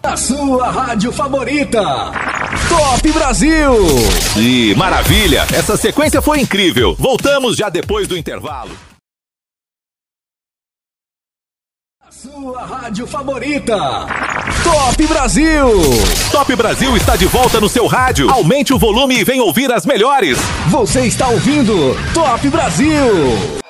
A sua rádio favorita. Top Brasil! E maravilha! Essa sequência foi incrível. Voltamos já depois do intervalo. A sua rádio favorita. Top Brasil! Top Brasil está de volta no seu rádio. Aumente o volume e vem ouvir as melhores. Você está ouvindo Top Brasil!